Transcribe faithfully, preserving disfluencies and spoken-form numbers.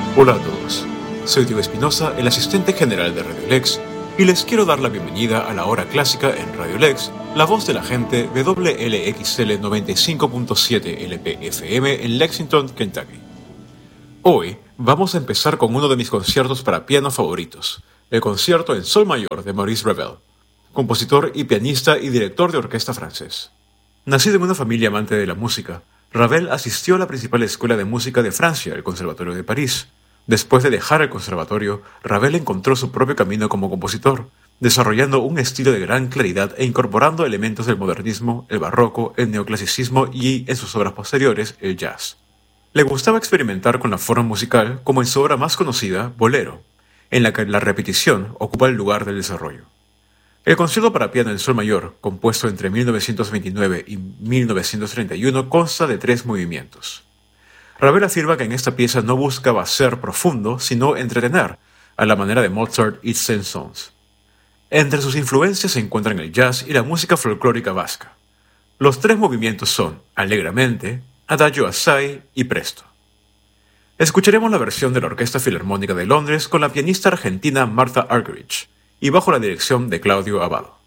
Hola a todos, soy Diego Espinosa, el asistente general de Radio Lex, y les quiero dar la bienvenida a la hora clásica en Radio Lex, la voz de la gente de W L X L noventa y cinco punto siete L P F M en Lexington, Kentucky. Hoy vamos a empezar con uno de mis conciertos para piano favoritos, el concierto en sol mayor de Maurice Ravel, compositor y pianista y director de orquesta francés. Nacido en una familia amante de la música, Ravel asistió a la principal escuela de música de Francia, el Conservatorio de París. Después de dejar el conservatorio, Ravel encontró su propio camino como compositor, desarrollando un estilo de gran claridad e incorporando elementos del modernismo, el barroco, el neoclasicismo y, en sus obras posteriores, el jazz. Le gustaba experimentar con la forma musical, como en su obra más conocida, Bolero, en la que la repetición ocupa el lugar del desarrollo. El concierto para piano en sol mayor, compuesto entre mil novecientos veintinueve y mil novecientos treinta y uno, consta de tres movimientos. Ravel afirma que en esta pieza no buscaba ser profundo, sino entretener, a la manera de Mozart y Saint-Saëns. Entre sus influencias se encuentran el jazz y la música folclórica vasca. Los tres movimientos son Alegramente, Adagio assai y Presto. Escucharemos la versión de la Orquesta Filarmónica de Londres con la pianista argentina Martha Argerich y bajo la dirección de Claudio Abbado.